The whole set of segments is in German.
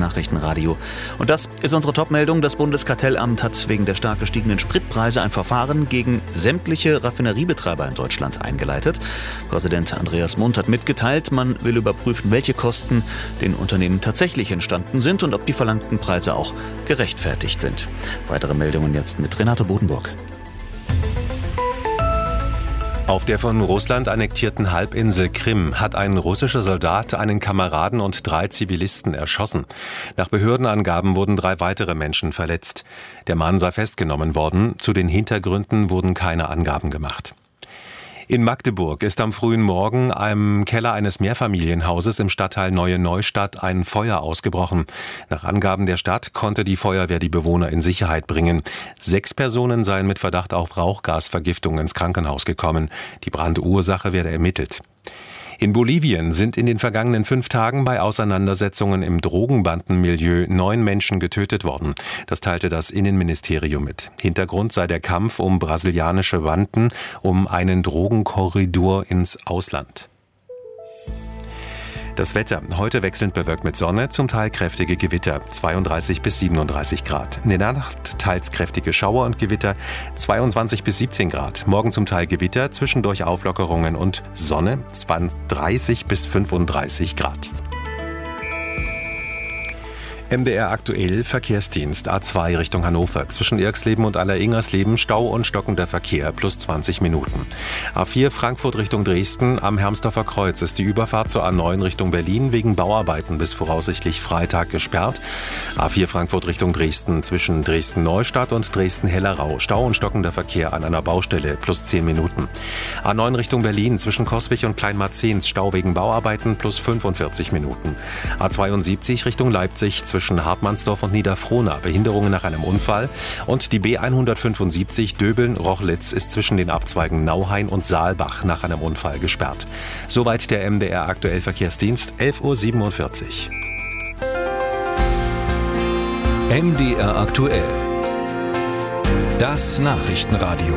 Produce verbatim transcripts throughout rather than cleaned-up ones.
Nachrichtenradio. Und das ist unsere Topmeldung. Das Bundeskartellamt hat wegen der stark gestiegenen Spritpreise ein Verfahren gegen sämtliche Raffineriebetreiber in Deutschland eingeleitet. Präsident Andreas Mundt hat mitgeteilt, man will überprüfen, welche Kosten den Unternehmen tatsächlich entstanden sind und ob die verlangten Preise auch gerechtfertigt sind. Weitere Meldungen jetzt mit Renate Bodenburg. Auf der von Russland annektierten Halbinsel Krim hat ein russischer Soldat einen Kameraden und drei Zivilisten erschossen. Nach Behördenangaben wurden drei weitere Menschen verletzt. Der Mann sei festgenommen worden. Zu den Hintergründen wurden keine Angaben gemacht. In Magdeburg ist am frühen Morgen im Keller eines Mehrfamilienhauses im Stadtteil Neue Neustadt ein Feuer ausgebrochen. Nach Angaben der Stadt konnte die Feuerwehr die Bewohner in Sicherheit bringen. Sechs Personen seien mit Verdacht auf Rauchgasvergiftung ins Krankenhaus gekommen. Die Brandursache werde ermittelt. In Bolivien sind in den vergangenen fünf Tagen bei Auseinandersetzungen im Drogenbandenmilieu neun Menschen getötet worden. Das teilte das Innenministerium mit. Hintergrund sei der Kampf um brasilianische Banden um einen Drogenkorridor ins Ausland. Das Wetter. Heute wechselnd bewölkt mit Sonne, zum Teil kräftige Gewitter, zweiunddreißig bis siebenunddreißig Grad. In der Nacht teils kräftige Schauer und Gewitter, zweiundzwanzig bis siebzehn Grad. Morgen zum Teil Gewitter, zwischendurch Auflockerungen und Sonne, dreißig bis fünfunddreißig Grad. M D R aktuell Verkehrsdienst A zwei Richtung Hannover. Zwischen Irxleben und Allereingersleben Stau und stockender Verkehr plus zwanzig Minuten. A vier Frankfurt Richtung Dresden. Am Hermsdorfer Kreuz ist die Überfahrt zur A neun Richtung Berlin wegen Bauarbeiten bis voraussichtlich Freitag gesperrt. A vier Frankfurt Richtung Dresden. Zwischen Dresden-Neustadt und Dresden-Hellerau Stau und stockender Verkehr an einer Baustelle plus zehn Minuten. A neun Richtung Berlin. Zwischen Coswig und Kleinmarzens Stau wegen Bauarbeiten plus fünfundvierzig Minuten. A zweiundsiebzig Richtung Leipzig. Zwischen Hartmannsdorf und Niederfrohna Behinderungen nach einem Unfall und die B hundertfünfundsiebzig Döbeln-Rochlitz ist zwischen den Abzweigen Nauhain und Saalbach nach einem Unfall gesperrt. Soweit der M D R aktuell Verkehrsdienst, elf Uhr siebenundvierzig. M D R aktuell. Das Nachrichtenradio.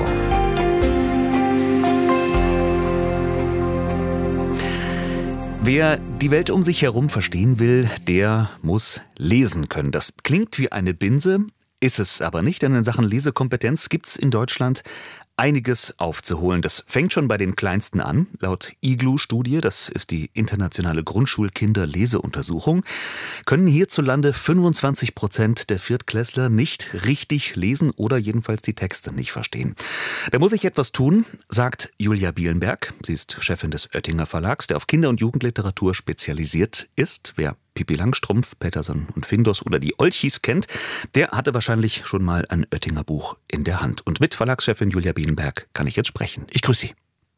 Wer die Welt um sich herum verstehen will, der muss lesen können. Das klingt wie eine Binse, ist es aber nicht, denn in Sachen Lesekompetenz gibt's in Deutschland einiges aufzuholen. Das fängt schon bei den Kleinsten an. Laut I G L U-Studie, das ist die internationale Grundschulkinder-Leseuntersuchung, können hierzulande fünfundzwanzig Prozent der Viertklässler nicht richtig lesen oder jedenfalls die Texte nicht verstehen. Da muss ich etwas tun, sagt Julia Bielenberg. Sie ist Chefin des Oettinger Verlags, der auf Kinder- und Jugendliteratur spezialisiert ist. Wer Pippi Langstrumpf, Peterson und Findus oder die Olchis kennt, der hatte wahrscheinlich schon mal ein Oettinger Buch in der Hand. Und mit Verlagschefin Julia Bielenberg kann ich jetzt sprechen. Ich grüße Sie.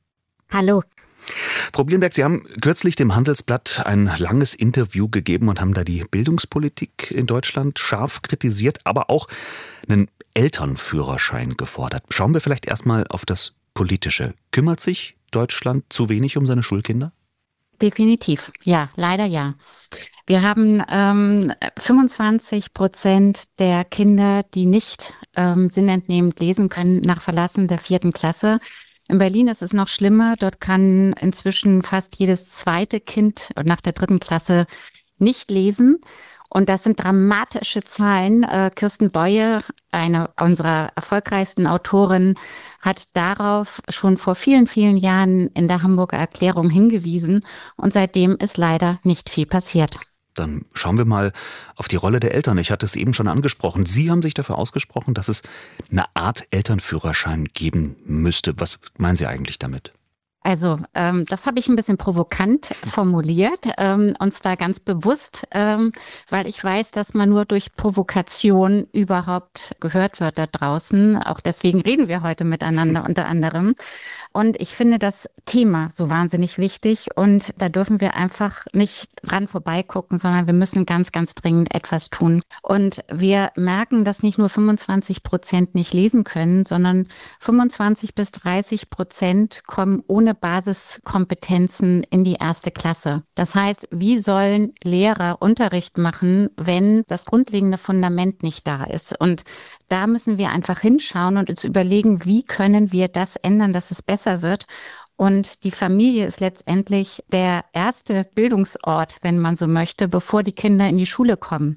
Hallo. Frau Bielenberg, Sie haben kürzlich dem Handelsblatt ein langes Interview gegeben und haben da die Bildungspolitik in Deutschland scharf kritisiert, aber auch einen Elternführerschein gefordert. Schauen wir vielleicht erstmal auf das Politische. Kümmert sich Deutschland zu wenig um seine Schulkinder? Definitiv, ja, leider ja. Wir haben ähm, fünfundzwanzig Prozent der Kinder, die nicht ähm, sinnentnehmend lesen können nach Verlassen der vierten Klasse. In Berlin ist es noch schlimmer. Dort kann inzwischen fast jedes zweite Kind nach der dritten Klasse nicht lesen. Und das sind dramatische Zahlen. Äh, Kirsten Boye, eine unserer erfolgreichsten Autorinnen, hat darauf schon vor vielen, vielen Jahren in der Hamburger Erklärung hingewiesen. Und seitdem ist leider nicht viel passiert. Dann schauen wir mal auf die Rolle der Eltern. Ich hatte es eben schon angesprochen. Sie haben sich dafür ausgesprochen, dass es eine Art Elternführerschein geben müsste. Was meinen Sie eigentlich damit? Also ähm, das habe ich ein bisschen provokant formuliert, ähm, und zwar ganz bewusst, ähm, weil ich weiß, dass man nur durch Provokation überhaupt gehört wird da draußen. Auch deswegen reden wir heute miteinander unter anderem. Und ich finde das Thema so wahnsinnig wichtig und da dürfen wir einfach nicht dran vorbeigucken, sondern wir müssen ganz, ganz dringend etwas tun. Und wir merken, dass nicht nur fünfundzwanzig Prozent nicht lesen können, sondern fünfundzwanzig bis dreißig Prozent kommen ohne Basiskompetenzen in die erste Klasse. Das heißt, wie sollen Lehrer Unterricht machen, wenn das grundlegende Fundament nicht da ist? Und da müssen wir einfach hinschauen und uns überlegen, wie können wir das ändern, dass es besser wird. Und die Familie ist letztendlich der erste Bildungsort, wenn man so möchte, bevor die Kinder in die Schule kommen.